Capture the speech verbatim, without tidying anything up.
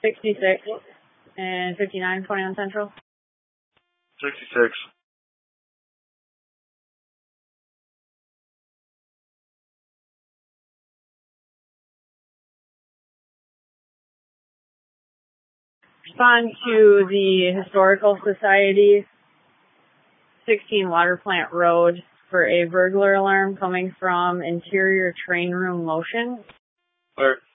sixty-six and fifty-nine, twenty-one Central. sixty-six. Respond to the Historical Society, sixteen Water Plant Road, for a burglar alarm coming from interior train room motion. Clear.